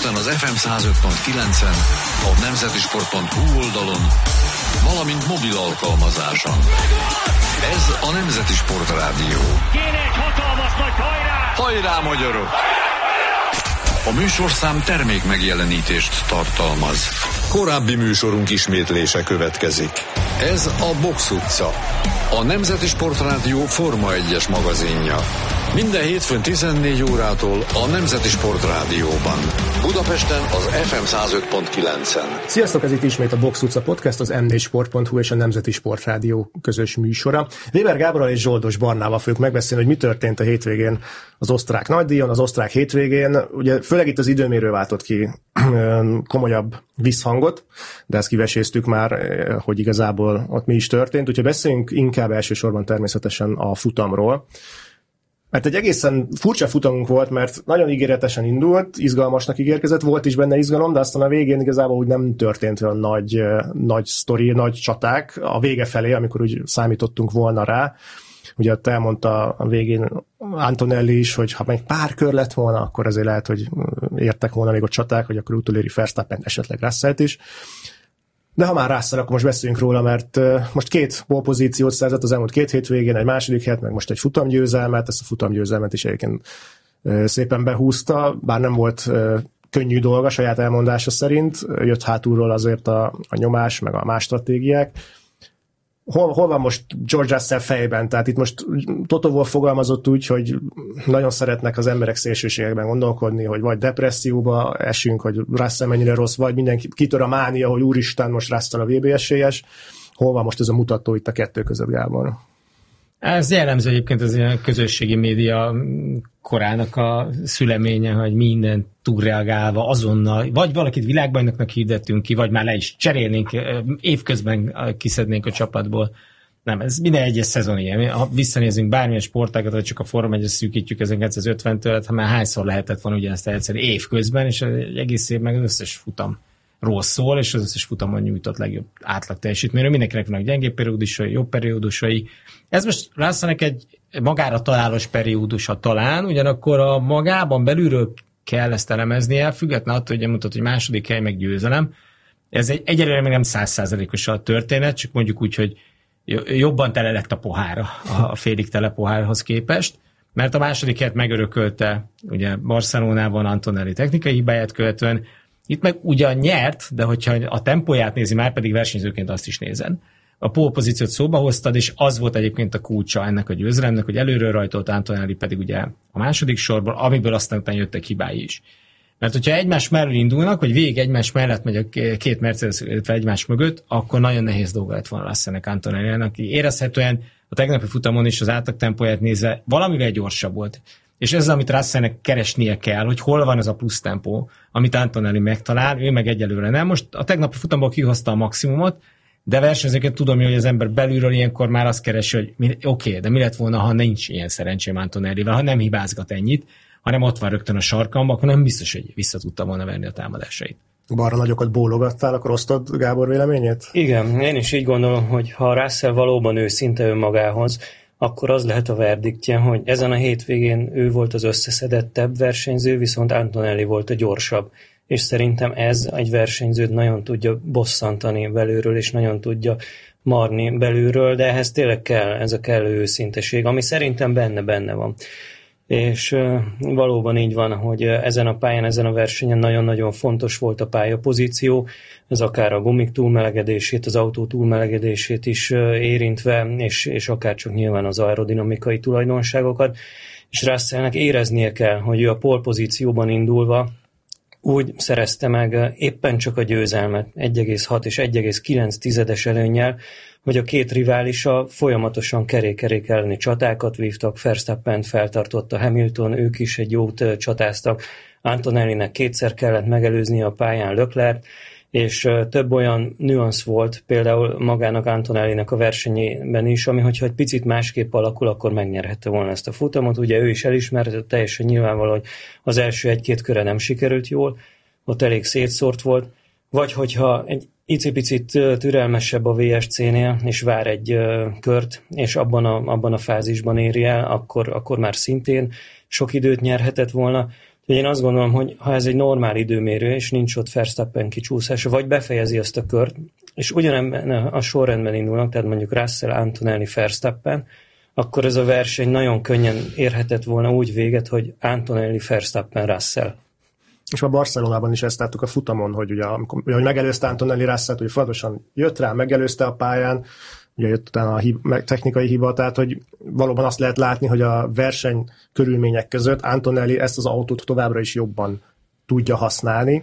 Budapesten az FM 105.9-en, a nemzetisport.hu oldalon, valamint mobil alkalmazáson. Ez a Nemzeti Sport Rádió. Kéne egy hatalmas nagy hajrá! Hajrá, magyarok! A műsorszám termék megjelenítést tartalmaz. Korábbi műsorunk ismétlése következik. Ez a Box utca, a Nemzeti Sport Rádió Forma 1-es magazinja. Minden hétfőn 14 órától a Nemzeti Sport Rádióban. Budapesten az FM 105.9-en. Sziasztok, ez itt ismét a Box utca podcast, az mdsport.hu és a Nemzeti Sport Rádió közös műsora. Weber Gáborral és Zsoldos Barnával fogjuk megbeszélni, hogy mi történt a hétvégén az osztrák nagydíjon, az osztrák hétvégén. Ugye főleg itt az időmérő váltott ki komolyabb visszhangot, de ezt kiveséztük már, hogy igazából ott mi is történt. Úgyhogy beszéljünk inkább elsősorban természetesen a futamról. Mert egy egészen furcsa futamunk volt, mert nagyon ígéretesen indult, izgalmasnak ígérkezett, volt is benne izgalom, de aztán a végén igazából úgy nem történt olyan nagy sztori, nagy csaták a vége felé, amikor úgy számítottunk volna rá. Ugye ott elmondta a végén Antonelli is, hogy ha még pár kör lett volna, akkor azért lehet, hogy értek volna még a csaták, hogy akkor utoléri Verstappen, esetleg Russellt is. De ha már Russell, akkor most beszéljünk róla, mert most 2 polpozíciót szerzett az elmúlt 2 hétvégén, egy második helyet, meg most egy futamgyőzelmet, ezt a futamgyőzelmet is egyébként szépen behúzta, bár nem volt könnyű dolga saját elmondása szerint, jött hátulról azért a nyomás, meg a más stratégiák. Hol van most George Russell fejében? Tehát itt most Toto Wolff fogalmazott úgy, hogy nagyon szeretnek az emberek szélsőségekben gondolkodni, hogy vagy depresszióba esünk, hogy Russell mennyire rossz, vagy mindenki kitör a mánia, hogy úristen, most Russell a VB esélyes. Hol van most ez a mutató itt a kettő között, Gábor? Ez jellemző egyébként az ilyen közösségi média korának a szüleménye, hogy minden túlreagálva azonnal, vagy valakit világbajnoknak hirdettünk ki, vagy már le is cserélnénk, évközben kiszednénk a csapatból. Nem, ez minden egyes szezon ilyen. Ha visszanézünk bármilyen sportágat, vagy csak a Forma 1-et szűkítjük 1950-től, ha már hányszor lehetett volna ugyanezt egyszerűen évközben, és egy egész év meg az összes futamról szól, és az összes futamon nyújtott legjobb átlag teljesítményről. Mindenkinek vannak gyengébb periódusai, jobb periódusai. Ez most Russellnek egy magára találós periódusa talán, ugyanakkor a magában belülről kell ezt elemeznie, függetlenül attól, hogy mutat, hogy második hely meg győzelem. Ez egyelőre még nem 100%-os a történet, csak mondjuk úgy, hogy jobban tele lett a pohára a félig tele pohárhoz képest, mert a második helyet megörökölte ugye Barcelonában Antonelli technikai hibáját követően. Itt meg ugyan nyert, de hogyha a tempóját nézi, már pedig versenyzőként azt is nézed. A pole pozíciót szóba hoztad, és az volt egyébként a kulcsa ennek a győzelemnek, hogy előről rajtolt Antonelli pedig ugye a második sorból, amiből aztán utána jöttek hibái is. Mert hogyha egymás mellől indulnak, vagy végig egymás mellett megy a 2 Mercedes, illetve egymás mögött, akkor nagyon nehéz dolga lett volna Russellnek, Antonellinek, aki érezhetően a tegnapi futamon is az átlag tempóját nézve valamivel gyorsabb volt. És ez az, amit Russellnek keresnie kell, hogy hol van ez a plusz tempó, amit Antonelli megtalál, ő meg egyelőre nem. Most a tegnapi futamból kihozta a maximumot, de versenyzőként tudom, hogy az ember belülről ilyenkor már azt keresi, hogy oké, de mi lett volna, ha nincs ilyen szerencsém Antonellivel, ha nem hibázgat ennyit, hanem ott van rögtön a sarkamba, akkor nem biztos, hogy vissza tudta volna venni a támadásait. Balra nagyokat bólogattál, akkor osztod Gábor véleményét? Igen, én is így gondolom, hogy ha Russell valóban őszinte önmagához, akkor az lehet a verdiktje, hogy ezen a hétvégén ő volt az összeszedettebb versenyző, viszont Antonelli volt a gyorsabb. És szerintem ez egy versenyzőt nagyon tudja bosszantani belülről, és nagyon tudja marni belülről, de ehhez tényleg kell ez a kellő őszinteség, ami szerintem benne van. És valóban így van, hogy ezen a pályán, ezen a versenyen nagyon-nagyon fontos volt a pályapozíció, ez akár a gumik túlmelegedését, az autó túlmelegedését is érintve, és akár csak nyilván az aerodinamikai tulajdonságokat, és Russellnek éreznie kell, hogy ő a pole pozícióban indulva úgy szerezte meg éppen csak a győzelmet 1,6 és 1,9 előnnyel, hogy a 2 riválisa folyamatosan kerék elleni csatákat vívtak, Verstappent feltartotta Hamilton, ők is egy jót csatáztak, Antonellinek 2-szer kellett megelőzni a pályán Leclerc, és több olyan nüansz volt, például magának Antonellinek a versenyében is, ami hogyha egy picit másképp alakul, akkor megnyerhette volna ezt a futamot. Ugye ő is elismerte, teljesen nyilvánvaló, hogy az első 1-2 köre nem sikerült jól, ott elég szétszórt volt, vagy hogyha egy icipicit türelmesebb a VSC-nél, és vár egy kört, és abban a fázisban éri el, akkor már szintén sok időt nyerhetett volna. Én azt gondolom, hogy ha ez egy normál időmérő, és nincs ott Verstappen kicsúszás, vagy befejezi azt a kört, és ugyanebben a sorrendben indulnak, tehát mondjuk Russell, Antonelli, Verstappen, akkor ez a verseny nagyon könnyen érhetett volna úgy véget, hogy Antonelli, Verstappen, Russell. És a Barcelonában is ezt láttuk a futamon, hogy ugye, amikor megelőzte Antonelli Russellt, hogy fontosan jött rá, megelőzte a pályán, ugye jött utána a technikai hiba, tehát hogy valóban azt lehet látni, hogy a verseny körülmények között Antonelli ezt az autót továbbra is jobban tudja használni,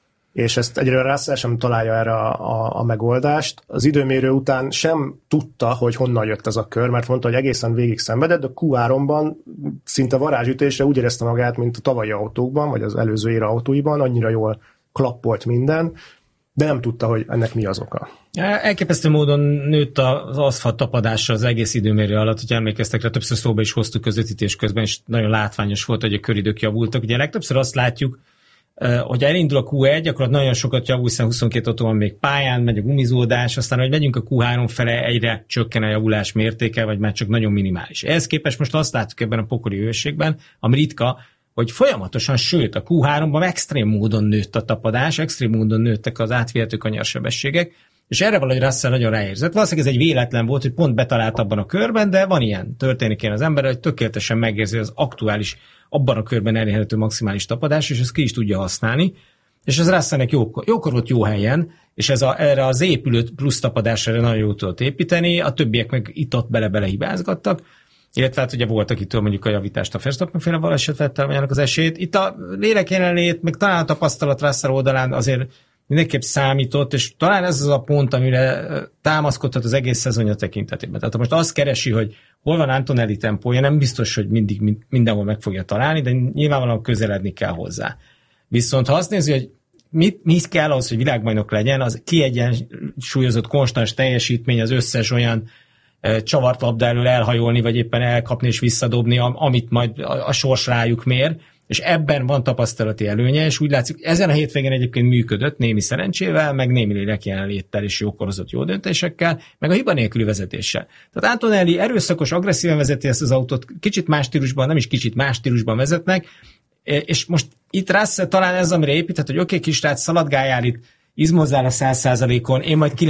és ezt egyre Russell sem találja erre a megoldást. Az időmérő után sem tudta, hogy honnan jött ez a kör, mert mondta, hogy egészen végig szenvedett, de Q3-ban szinte varázsütésre úgy érezte magát, mint a tavalyi autókban, vagy az előző éra autóiban, annyira jól klappolt minden, de nem tudta, hogy ennek mi az oka. Elképesztő módon nőtt az aszfalt tapadásra az egész időmérő alatt, hogy emlékeztek rá, többször szóba is hoztuk közvetítés közben, és nagyon látványos volt, hogy a köridők javultak. Ugye legtöbbször azt látjuk, hogy elindul a Q1, akkor nagyon sokat javul, hiszen 22 autó van még pályán, megy a gumizódás, aztán, hogy megyünk a Q3 fele, egyre csökken a javulás mértéke, vagy már csak nagyon minimális. Ehhez képest most azt látjuk ebben a pokoli hőségben, ami ritka, hogy folyamatosan, sőt a Q3-ban extrém módon nőtt a tapadás, extrém módon nőttek az átvihető kanyarsebességek, és erre valahogy Russell nagyon ráérzett. Valószínűleg ez egy véletlen volt, hogy pont betalált abban a körben, de van ilyen, történik ilyen az ember, hogy tökéletesen megérzi az aktuális, abban a körben elérhető maximális tapadás, és ezt ki is tudja használni. És ez Russellnek jókor volt jó helyen, és erre az épülő plusz tapadásra nagyon jól tudott építeni, a többiek meg itt-ott bele-bele hibázgattak, illetve hát ugye volt, akitől mondjuk a javítást a Verstappen-féle baleset vette magának az esélyt. Itt a lélek jelenlét, meg talán a tapasztalat Russell oldalán azért mindenképp számított, és talán ez az a pont, amire támaszkodhat az egész szezonja tekintetében. Tehát most azt keresi, hogy hol van Antonelli tempója, nem biztos, hogy mindig mindenhol meg fogja találni, de nyilvánvalóan közeledni kell hozzá. Viszont ha azt nézi, hogy mit kell ahhoz, hogy világbajnok legyen, az kiegyensúlyozott, konstans teljesítmény, az összes olyan csavart labda elől elhajolni, vagy éppen elkapni és visszadobni, amit majd a sors rájuk mér, és ebben van tapasztalati előnye, és úgy látszik, ezen a hétvégén egyébként működött némi szerencsével, meg némi lélek jelenléttel és jókorozott jó döntésekkel, meg a hiba nélküli vezetéssel. Tehát Antonelli erőszakos, agresszíven vezeti ezt az autót, kicsit más stílusban, nem is kicsit más stílusban vezetnek, és most itt Russell talán ez, amire épített, hogy oké, kisrác, szaladgáljál itt, izmozzál a 100%-on, én majd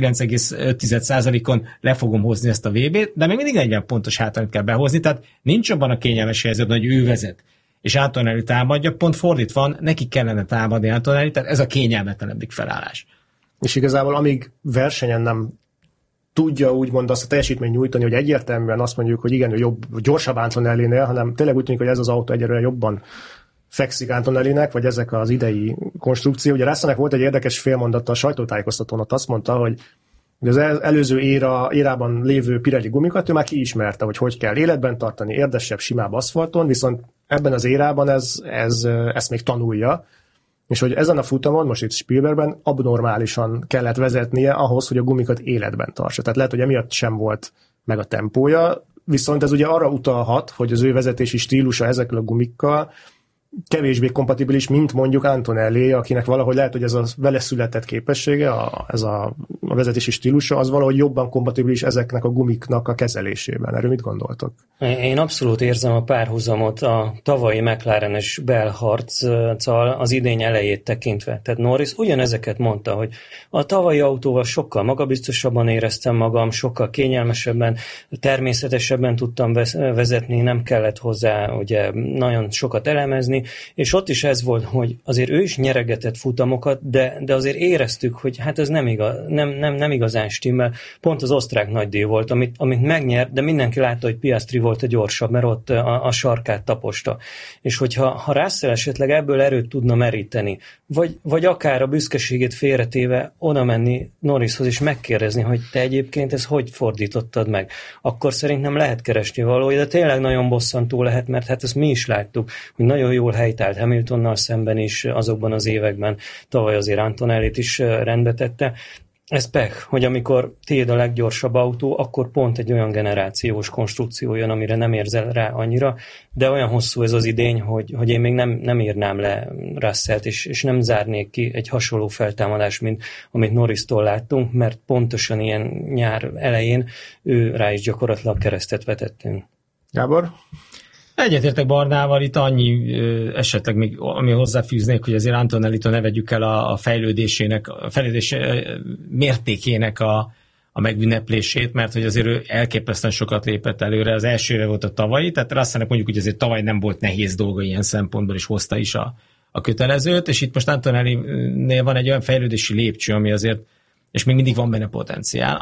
99,5%-on le fogom hozni ezt a VB-t, de még mindig 40 pontos hátrányt kell behozni, tehát nincs abban a kényelmes helyzetben, hogy ő vezet, és Antonelli támadja, pont fordítva van, neki kellene támadni Antonelli, tehát ez a kényelmetlenebbik felállás. És igazából amíg versenyen nem tudja úgymond azt a teljesítményt nyújtani, hogy egyértelműen azt mondjuk, hogy igen, ő jobb, gyorsabb Antonellinél, hanem tényleg úgy tűnik, hogy ez az autó egyelőre jobban fekszik Antonellinek, vagy ezek az idei konstrukció. Ugye Russellnek volt egy érdekes félmondata a sajtótájékoztatón, ott azt mondta, hogy az előző érában lévő Pirelli gumikat ő már kiismerte, hogy kell életben tartani, érdesebb, simább aszfalton, viszont ebben az érában ezt még tanulja, és hogy ezen a futamon, most itt Spielbergben abnormálisan kellett vezetnie ahhoz, hogy a gumikat életben tartsa. Tehát lehet, hogy emiatt sem volt meg a tempója, viszont ez ugye arra utalhat, hogy az ő vezetési stílusa ezekkel a gumikkal kevésbé kompatibilis, mint mondjuk Antonelli, akinek valahogy lehet, hogy ez a vele született képessége, ez a vezetési stílusa, az valahogy jobban kompatibilis ezeknek a gumiknak a kezelésében. Erről mit gondoltok? Én abszolút érzem a párhuzamot a tavalyi McLaren-es belharccal az idény elejét tekintve. Tehát Norris ugyanezeket mondta, hogy a tavalyi autóval sokkal magabiztosabban éreztem magam, sokkal kényelmesebben, természetesebben tudtam vezetni, nem kellett hozzá ugye nagyon sokat elemezni, és ott is ez volt, hogy azért ő is nyeregetett futamokat, de azért éreztük, hogy hát ez nem igazán stimmel. Pont az osztrák nagydíj volt, amit megnyert, de mindenki látta, hogy Piastri volt a gyorsabb, mert ott a sarkát taposta. És hogyha Russell esetleg ebből erőt tudna meríteni, vagy akár a büszkeségét félretéve oda menni Norrishoz és megkérdezni, hogy te egyébként ezt hogy fordítottad meg, akkor szerintem lehet keresni valója, de tényleg nagyon bosszantó lehet, mert hát ezt mi is láttuk, hogy nagyon jól helytált Hamiltonnal szemben is azokban az években, tavaly azért Antonellit is rendbe tette. Ez pech, hogy amikor tiéd a leggyorsabb autó, akkor pont egy olyan generációs konstrukció jön, amire nem érzel rá annyira, de olyan hosszú ez az idény, hogy én még nem írnám le Russellt, és nem zárnék ki egy hasonló feltámadás, mint amit Norristól láttunk, mert pontosan ilyen nyár elején ő rá is gyakorlatilag keresztet vetettünk. Gábor? Egyetértek Barnával, itt annyi esetleg még, ami hozzáfűznék, hogy azért Antonellitól ne vegyük el a fejlődés mértékének a megünneplését, mert hogy azért ő elképesztően sokat lépett előre. Az elsőre volt a tavalyi, tehát Russellnek mondjuk, hogy azért tavaly nem volt nehéz dolga ilyen szempontból, és hozta is a kötelezőt, és itt most Antonellinél van egy olyan fejlődési lépcső, ami azért, és még mindig van benne potenciál,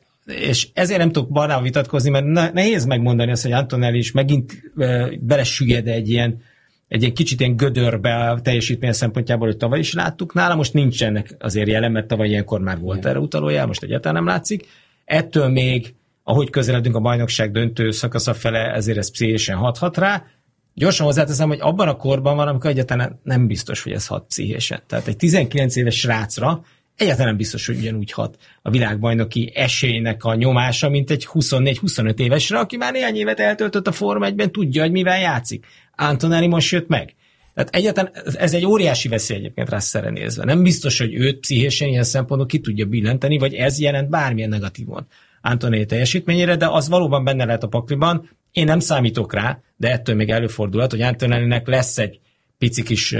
és ezért nem tudok Barnával vitatkozni, mert nehéz megmondani azt, hogy Antonelli is megint belesügged egy ilyen kicsit ilyen gödörbe a teljesítmény szempontjából, hogy tavaly is láttuk nála, most nincsenek azért jelen, mert tavaly ilyenkor már volt erre utalójá, most egyáltalán nem látszik. Ettől még, ahogy közeledünk a bajnokság döntő szakasza fele, ezért ez pszichésen hathat rá. Gyorsan hozzáteszem, hogy abban a korban van, amikor egyáltalán nem biztos, hogy ez hat pszichésen. Tehát egy 19 éves srácra egyáltalán nem biztos, hogy ugyanúgy hat a világbajnoki esélynek a nyomása, mint egy 24-25 évesre, aki már néhány évet eltöltött a Forma 1-ben, tudja, hogy mivel játszik. Antonelli most jött meg. Tehát egyáltalán ez egy óriási veszély egyébként Russellre nézve. Nem biztos, hogy őt pszichésen ilyen szempontból ki tudja billenteni, vagy ez jelent bármilyen negatívon Antonelli teljesítményére, de az valóban benne lehet a pakliban. Én nem számítok rá, de ettől még előfordulhat, hogy Antonellinek lesz egy pici kis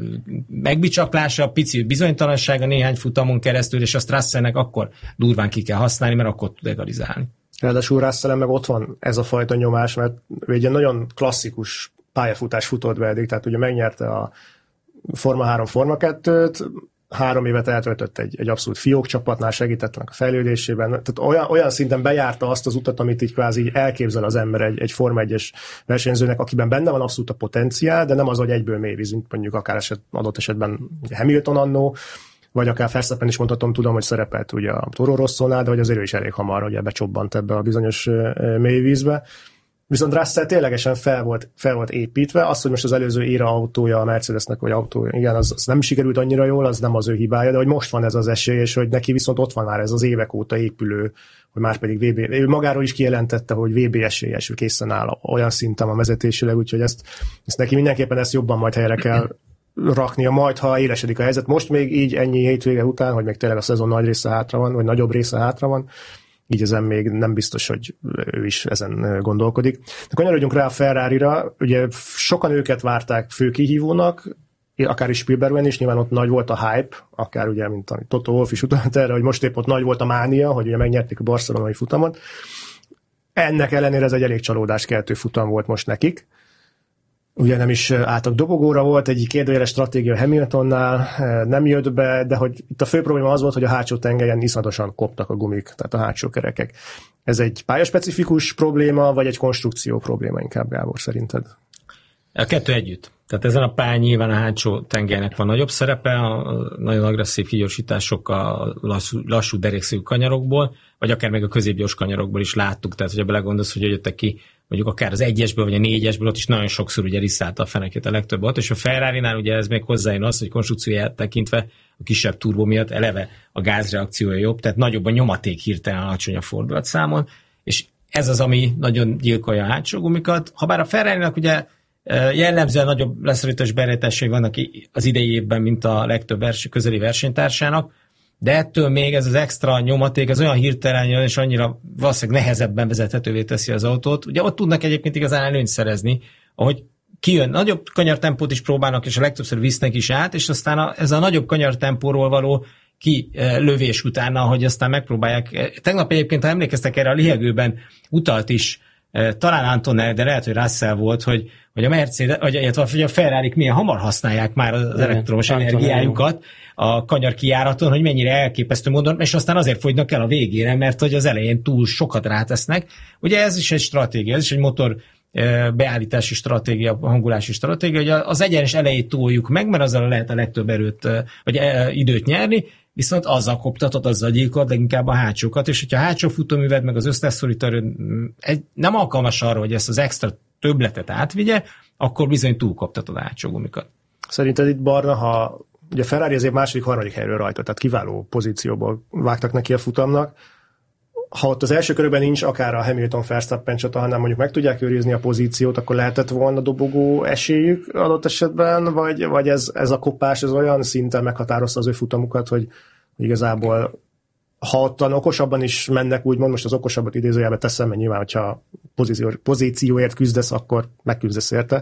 megbicsaklása, pici bizonytalansága néhány futamon keresztül, és azt Russellnek akkor durván ki kell használni, mert akkor tud egalizálni. Ráadásul Russellen meg ott van ez a fajta nyomás, mert ő egy nagyon klasszikus pályafutás futott be eddig, tehát ugye megnyerte a Forma 3, Forma 2-t, 3 évet eltöltött egy abszolút fiók csapatnál, segítettek a fejlődésében. Tehát olyan szinten bejárta azt az utat, amit így kvázi elképzel az ember egy Forma 1-es versenyzőnek, akiben benne van abszolút a potenciál, de nem az, hogy egyből mélyvízünk, mondjuk akár adott esetben Hamilton annó, vagy akár Verstappen is mondhatom, tudom, hogy szerepelt ugye a Toro Rossónál, de hogy azért ő is elég hamar ugye becsobbant ebbe a bizonyos mélyvízbe. Viszont Russell ténylegesen fel volt építve, az, hogy most az előző éra autója a Mercedesnek, vagy autója, igen, az nem sikerült annyira jól, az nem az ő hibája, de hogy most van ez az esély, és hogy neki viszont ott van már ez az évek óta épülő, hogy már pedig ő magáról is kijelentette, hogy VB esélyes, ő készen áll olyan szinten a vezetésileg, úgyhogy ezt neki mindenképpen ezt jobban majd helyre kell raknia, majd ha élesedik a helyzet. Most még így ennyi hétvége után, hogy még tényleg a szezon nagy része hátra van, vagy nagyobb része hátra van, így ezen még nem biztos, hogy ő is ezen gondolkodik. De kanyarodjunk rá a Ferrarira, ugye sokan őket várták fő kihívónak, akár is Spielbergben is, nyilván ott nagy volt a hype, akár ugye, mint amit Toto Wolff is utalt erre, hogy most épp ott nagy volt a mánia, hogy ugye megnyerték a barcelonai futamot. Ennek ellenére ez egy elég csalódáskeltő futam volt most nekik. Ugye nem is álltak dobogóra, volt egy kérdőjeles stratégia Hamiltonnál, nem jött be, de hogy itt a fő probléma az volt, hogy a hátsó tengelyen iszonyatosan koptak a gumik, tehát a hátsó kerekek. Ez egy pályaspecifikus probléma, vagy egy konstrukció probléma inkább, Gábor, szerinted? A kettő együtt. Tehát ezen a pályán nyilván a hátsó tengernek van nagyobb szerepe, a nagyon agresszív kigyorsítások a lassú derékszögű kanyarokból, vagy akár még a középgyors kanyarokból is láttuk, tehát hogyha belegondolsz, hogy jöttek ki mondjuk akár az 1-esből, vagy a 4-esből, ott is nagyon sokszor ugye riszálta a fenekét a legtöbb ott, és a Ferrarinál ugye ez még hozzájön az, hogy konstrukcióját tekintve a kisebb turbó miatt eleve a gázreakciója jobb, tehát nagyobb a nyomaték hirtelen alacsonyabb fordulatszámon, és ez az, ami nagyon gyilkolja a hátsó gumikat. Habár a Ferrarinak ugye jellemzően nagyobb leszorítós berejtései vannak az idei évben, mint a legtöbb közeli versenytársának, de ettől még ez az extra nyomaték, ez olyan hirtelen jön, és annyira valószínűleg nehezebben vezethetővé teszi az autót. Ugye ott tudnak egyébként igazán előnyt szerezni, ahogy kijön, nagyobb kanyartempót is próbálnak, és a legtöbbször visznek is át, és aztán ez a nagyobb kanyartempóról való kilövés utána, hogy aztán megpróbálják. Tegnap egyébként, ha emlékeztek erre, a lihegőben utalt is talán Antonelli, de lehet, hogy Russell volt, hogy a Mercedes, vagy a Ferrarik milyen hamar használják már az elektromos energiájukat a kanyar kijáraton, hogy mennyire elképesztő módon, és aztán azért fogynak el a végére, mert hogy az elején túl sokat rátesznek. Ugye ez is egy stratégia, ez is egy motor beállítási stratégia, hangulási stratégia, hogy az egyenes elejét toljuk meg, mert azzal lehet a legtöbb erőt, vagy időt nyerni, viszont azzal koptatod, azzal gyilkolod leginkább a hátsókat, és hogyha a hátsó futóműved meg az összeszorító erő nem alkalmas arra, hogy ezt az extra többletet átvigye, akkor bizony túlkoptatod a hátsó gumikat. Szerinted itt, Barna, ha ugye Ferrari azért második-harmadik helyről rajta, tehát kiváló pozícióból vágtak neki a futamnak, ha ott az első körökben nincs akár a Hamilton-Verstappen csata, hanem mondjuk meg tudják őrizni a pozíciót, akkor lehetett volna dobogó esélyük adott esetben, vagy ez a kopás ez olyan szinten meghatározta az ő futamukat, hogy igazából ha ottan okosabban is mennek, úgymond most az okosabbat idézőjelbe teszem, mert nyilván, hogyha pozícióért küzdesz, akkor megküzdesz érte,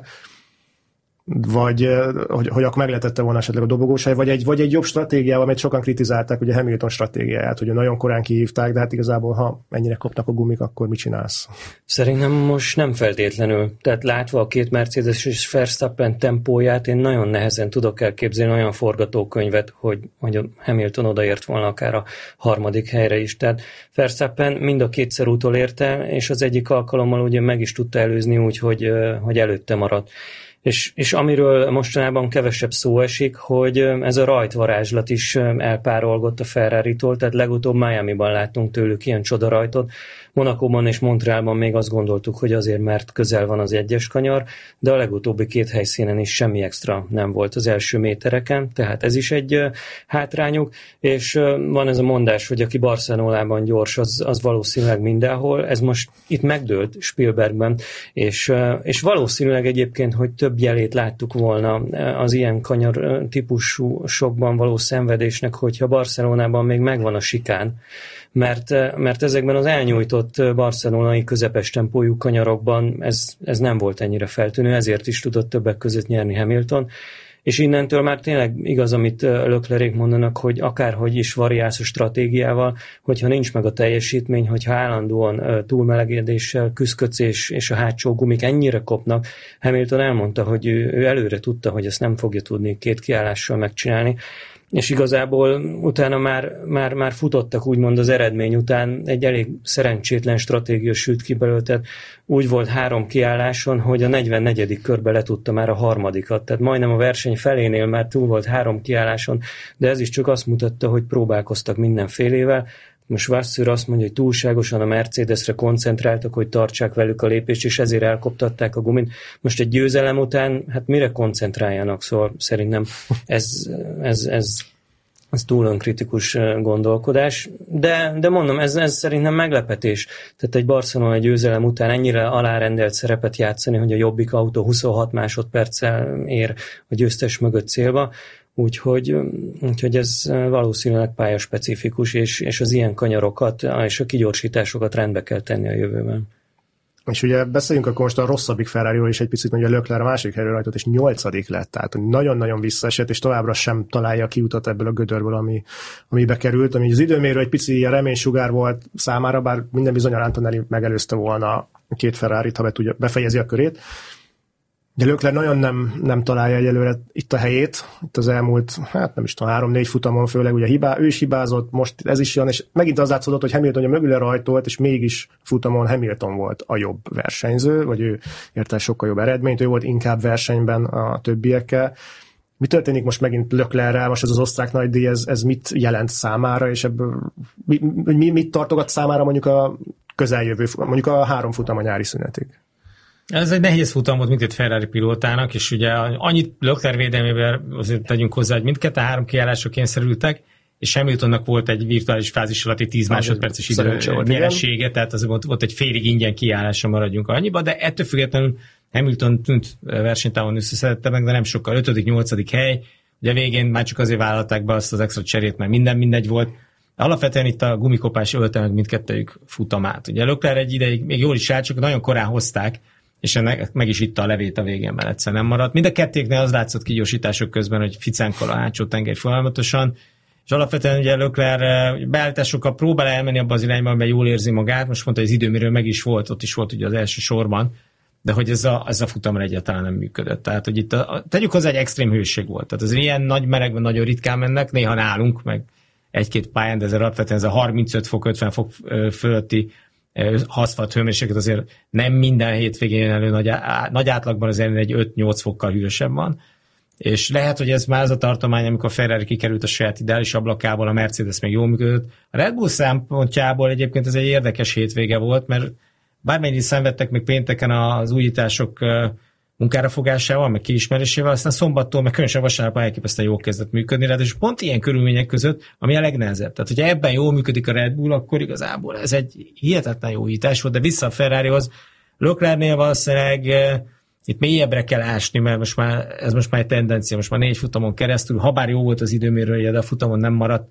vagy hogy akkor meg lehetette volna esetleg a dobogós hely, vagy egy jobb stratégiával, amit sokan kritizálták, ugye Hamilton stratégiáját, hogy nagyon korán kihívták, de hát igazából, ha ennyire kopnak a gumik, akkor mit csinálsz? Szerintem most nem feltétlenül. Tehát látva a két Mercedes és Verstappen tempóját, én nagyon nehezen tudok elképzelni olyan forgatókönyvet, hogy a Hamilton odaért volna akár a harmadik helyre is. Tehát Verstappen mind a kétszer utolérte, és az egyik alkalommal ugye meg is tudta előzni úgy, hogy előtte maradt. És amiről mostanában kevesebb szó esik, hogy ez a rajtvarázslat is elpárolgott a Ferraritól, tehát legutóbb Miamiban láttunk tőlük ilyen csodarajtot. Monacóban és Montrealban még azt gondoltuk, hogy azért, mert közel van az egyes kanyar, de a legutóbbi két helyszínen is semmi extra nem volt az első métereken, tehát ez is egy hátrányuk, és van ez a mondás, hogy aki Barcelonában gyors, az valószínűleg mindenhol, ez most itt megdőlt Spielbergben, és valószínűleg egyébként, hogy több jelét láttuk volna az ilyen kanyar típusú sokban való szenvedésnek, hogyha Barcelonában még megvan a sikán, mert ezekben az elnyújtott barcelonai közepes tempójú kanyarokban ez nem volt ennyire feltűnő, ezért is tudott többek között nyerni Hamilton, és innentől már tényleg igaz, amit Leclerc mondanak, hogy akárhogy is variálsz a stratégiával, hogyha nincs meg a teljesítmény, hogyha állandóan túlmelegedéssel küzdködsz, és a hátsó gumik ennyire kopnak, Hamilton elmondta, hogy ő előre tudta, hogy ezt nem fogja tudni két kiállással megcsinálni, és igazából utána már futottak úgymond az eredmény után, egy elég szerencsétlen stratégia sült ki belőle, tehát úgy volt 3 kiálláson, hogy a 44. körbe letudta már a harmadikat, tehát majdnem a verseny felénél már túl volt 3 kiálláson, de ez is csak azt mutatta, hogy próbálkoztak mindenfélével. Most Vasseur azt mondja, hogy túlságosan a Mercedesre koncentráltak, hogy tartsák velük a lépést, és ezért elkoptatták a gumit. Most egy győzelem után, hát mire koncentráljanak? Szóval szerintem ez túl önkritikus gondolkodás. De mondom, ez szerintem meglepetés. Tehát egy Barcelona győzelem után ennyire alárendelt szerepet játszani, hogy a jobbik autó 26 másodperccel ér a győztes mögött célba. Úgyhogy ez valószínűleg pályaspecifikus, és az ilyen kanyarokat és a kigyorsításokat rendbe kell tenni a jövőben. És ugye beszéljünk akkor most a rosszabbik Ferrariról is egy picit, hogy a Leclerc a második helyről rajtott, és 8. lett, tehát nagyon-nagyon visszaesett, és továbbra sem találja a kiutat ebből a gödörből, ami bekerült, ami az időmérő egy pici reménysugár volt számára, bár minden bizonnyal Antonelli megelőzte volna a két Ferrarit, ha befejezi a körét. De Leclerc nagyon nem találja egyelőre itt a helyét, itt az elmúlt, hát nem is tudom, 3-4 futamon főleg, ugye ő is hibázott, most ez is jön, és megint az látszódott, hogy Hamilton ugye mögüle rajtolt, és mégis futamon Hamilton volt a jobb versenyző, vagy ő érte sokkal jobb eredményt, ő volt inkább versenyben a többiekkel. Mi történik most megint Leclerc-rel, most ez az osztrák nagydíj, ez mit jelent számára, és ebből mit tartogat számára mondjuk a közeljövő, mondjuk a 3 futam a nyári szünetig? Ez egy nehéz futam volt mindkét Ferrari pilótának, és ugye annyit Leclerc védelmében azért tegyünk hozzá, hogy mindketten 3 kiállásra kényszerültek, és Hamiltonnak volt egy virtuális fázis alatti 10 másodperces időnyeressége, tehát az volt egy félig ingyen kiállásra, maradjunk annyiba, de ettől függetlenül Hamilton tűnt versenytávon összeszedette meg, de nem sokkal 5.-8. hely, ugye végén már csak azért vállalták be azt az extra cserét, mert minden mindegy volt. Alapvetően itt a gumikopás ölte meg mindkettőjük futamát. Ugye Leclerc egy ideig még jól is állt, csak nagyon korán hozták, és ennek meg is itta a levét a végén, mert egyszer nem maradt. Mind a kettéknél az látszott kigyorsítások közben, hogy ficánkol a hátsó tenger folyamatosan, és alapvetően ugye Leclerc beállításokkal próbál elmenni abba az irányba, amiben jól érzi magát, most mondta, hogy az időmérő meg is volt, ott is volt ugye az első sorban, de hogy ez a futamra egyáltalán nem működött. Tehát, hogy itt tegyük hozzá, egy extrém hőség volt. Tehát az ilyen nagy melegben nagyon ritkán mennek, néha nálunk, meg egy-két pályán, de ez alapvetően ez a 35 fok, 50 fok fölötti aszfalt hőmérséklet azért nem minden hétvégén elő, nagy átlagban azért egy 5-8 fokkal hűvösebb van, és lehet, hogy ez már az a tartomány, amikor a Ferrari kikerült a saját ideális ablakából, a Mercedes még jól működött. A Red Bull szempontjából egyébként ez egy érdekes hétvége volt, mert bármennyit szenvedtek még pénteken az újítások munkára fogásával, meg kiismerésével, aztán szombattól, meg különösen vasárnap elképesztően jól kezdett működni, és pont ilyen körülmények között, ami a legnehezebb. Tehát, hogyha ebben jól működik a Red Bull, akkor igazából ez egy hihetetlen jó újítás volt, de vissza a Ferrarihoz. Leclercnél valószínűleg itt mélyebbre kell ásni, mert ez most már egy tendencia, most már 4 futamon keresztül, ha bár jó volt az időmérője, de a futamon nem maradt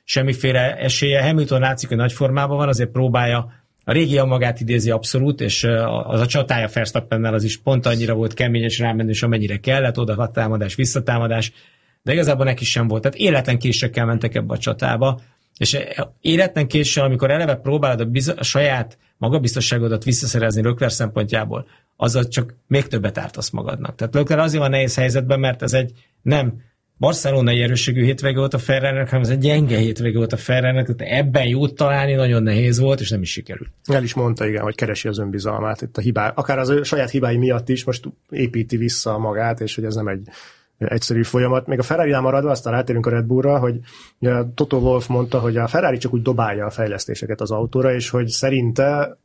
semmiféle esélye. Hamilton látszik, hogy nagy formában van, azért próbálja, a régi magát idézi abszolút, és az a csatája Verstappennel az is pont annyira volt kemény és rámenős, amennyire kellett, oda támadás, visszatámadás, de igazából neki sem volt. Tehát életlen késekkel mentek ebbe a csatába, és életlen késsel, amikor eleve próbálod a saját magabiztosságodat visszaszerezni Leclerc szempontjából, azzal csak még többet ártasz magadnak. Tehát Leclerc azért van nehéz helyzetben, mert ez egy nem barcelonai erősségű hétvége volt a Ferrarinek, hanem ez egy gyenge hétvége volt a Ferrarinek, tehát ebben jót találni nagyon nehéz volt, és nem is sikerült. El is mondta, igen, hogy keresi az önbizalmát, itt a hibá, akár az saját hibái miatt is most építi vissza magát, és hogy ez nem egy egyszerű folyamat. Még a Ferrari-nál maradva, aztán rátérünk a Red Bullra, hogy Toto Wolff mondta, hogy a Ferrari csak úgy dobálja a fejlesztéseket az autóra, és hogy szerinte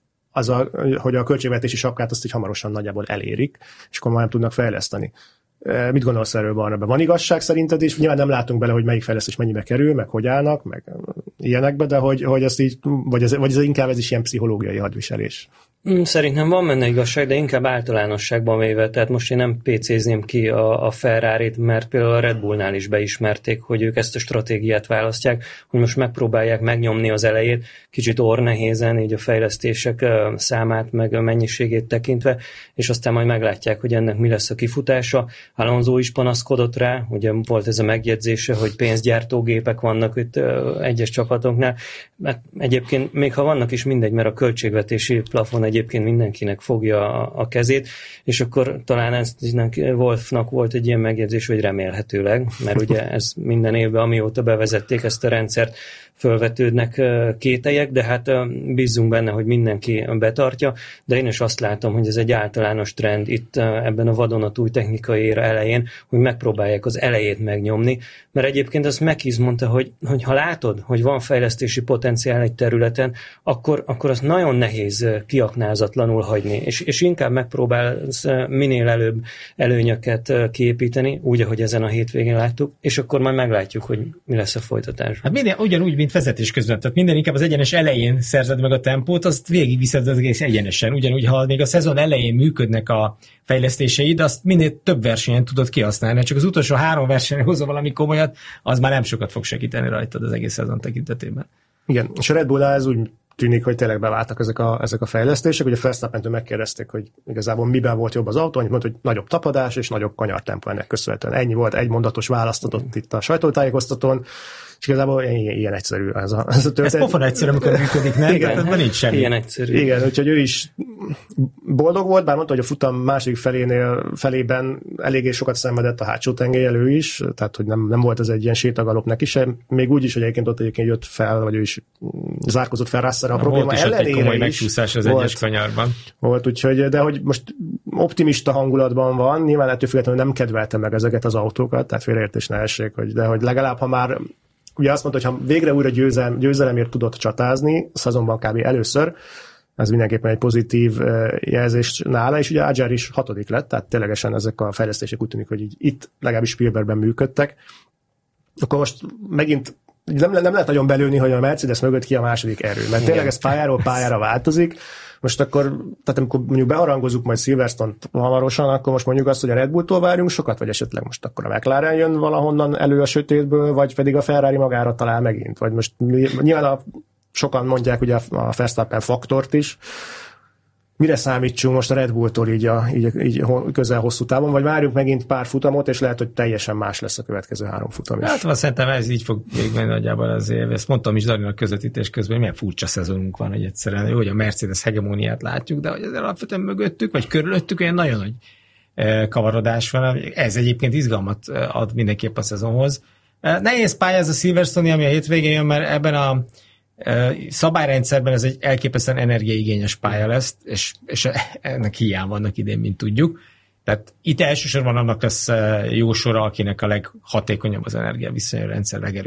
hogy a költségvetési sapkát azt így hamarosan nagyjából elérik, és akkor már nem tudnak fejleszteni. Mit gondolsz erről, Barna? Van igazság szerinted is? Nyilván nem látunk bele, hogy melyik fejlesztés mennyibe kerül, meg hogy állnak, meg ilyenekbe, de hogy ezt így, vagy ez inkább ez is ilyen pszichológiai hadviselés? Szerintem van benne igazság, de inkább általánosságban véve. Tehát most én nem PC-zném ki a Ferrarit, mert például a Red Bullnál is beismerték, hogy ők ezt a stratégiát választják, hogy most megpróbálják megnyomni az elejét, kicsit orrnehézen, így a fejlesztések számát, meg a mennyiségét tekintve, és aztán majd meglátják, hogy ennek mi lesz a kifutása. Alonso is panaszkodott rá, ugye volt ez a megjegyzése, hogy pénzgyártógépek vannak itt egyes csapatoknál, mert egyébként még ha vannak is mindegy, mert a költségvetési plafon egyébként mindenkinek fogja a kezét, és akkor talán Wolffnak volt egy ilyen megjegyzés, hogy remélhetőleg, mert ugye ez minden évben, amióta bevezették ezt a rendszert, fölvetődnek kételyek, de hát bízzunk benne, hogy mindenki betartja, de én is azt látom, hogy ez egy általános trend itt ebben a vadonatúj technikai éra elején, hogy megpróbálják az elejét megnyomni, mert egyébként azt Mekiz mondta, hogy ha látod, hogy van fejlesztési potenciál egy területen, akkor azt nagyon nehéz kiaknázatlanul hagyni, és inkább megpróbálsz minél előbb előnyöket kiépíteni, úgy, ahogy ezen a hétvégén láttuk, és akkor majd meglátjuk, hogy mi lesz a folytatás. Hát minden ugyanúgy, mint vezetés közben, tehát minden inkább az egyenes elején szerzed meg a tempót, azt végigviszed az egész egyenesen. Ugyanúgy, ha még a szezon elején működnek a fejlesztéseid, azt minél több versenyen tudod kihasználni. Csak az utolsó 3 versenyen hozza valami komolyat, az már nem sokat fog segíteni rajtad az egész szezon tekintetében. Igen, és a Red Bullnál ez úgy tűnik, hogy tényleg beváltak ezek a fejlesztések. Ugye Verstappentől megkérdezték, hogy igazából miben volt jobb az autó, annyit mondta, hogy nagyobb tapadás és nagyobb kanyartempó ennek köszönhetően. Ennyi volt, egy mondatos választ adott itt a sajtótájékoztatón, és igazából ilyen egyszerű ez a történet. Ez pofon egyszerű, amikor működik, nem? Igen, tehát nincs semmi. Ilyen egyszerű. Igen, úgyhogy ő is boldog volt, bár mondta, hogy a futam második felében eléggé sokat szenvedett a hátsó tengelyel ő is, tehát hogy nem volt ez egy ilyen sétagalop neki sem, még úgy is, hogy egyébként jött fel, vagy ő is zárkozott fel Russellre a probléma ellenére is. Volt egy komoly megcsúszás az egyes kanyarban. Volt, úgyhogy, de hogy most optimista hangulatban van, nyilván ettől függetlenül nem kedvelte meg ezeket az autókat, tehát félreértés ne essék, de hogy legalább, ha már ugye azt mondta, hogy ha végre újra győzelemért tudott csatázni, szezonban kb. Először, ez mindenképpen egy pozitív jelzés nála, és ugye Adjar is 6. lett, tehát ténylegesen ezek a fejlesztések úgy tűnik, hogy így itt legalábbis Spielbergben működtek. Akkor most megint nem lehet nagyon belőni, hogy a Mercedes mögött ki a második erő, mert tényleg ez pályáról pályára változik. Most akkor, tehát amikor mondjuk beharangozunk majd Silverstone-t hamarosan, akkor most mondjuk azt, hogy a Red Bulltól várjunk sokat, vagy esetleg most akkor a McLaren jön valahonnan elő a sötétből, vagy pedig a Ferrari magára talál megint. Vagy most nyilván sokan mondják ugye a Verstappen faktort is. Mire számítsunk most a Red Bulltól így közel hosszú távon, vagy várjunk megint pár futamot, és lehet, hogy teljesen más lesz a következő 3 futam is. Hát szerintem ez így fog végigmenni nagyjából az év. Ezt mondtam is Daninak közvetítés közben, hogy milyen furcsa szezonunk van, hogy egyszerűen jó, hogy a Mercedes hegemóniát látjuk, de hogy azért alapvetően mögöttük, vagy körülöttük olyan nagyon nagy kavarodás van. Ez egyébként izgalmat ad mindenképp a szezonhoz. Nehéz pálya ez a Silverstone, ami a hétvégén jön, mert ebben a szabályrendszerben ez egy elképesztően energiaigényes pálya lesz, és ennek hiány vannak idén, mint tudjuk. Tehát itt elsősorban annak lesz jó sora, akinek a leghatékonyabb az energiaviszonyrendszer,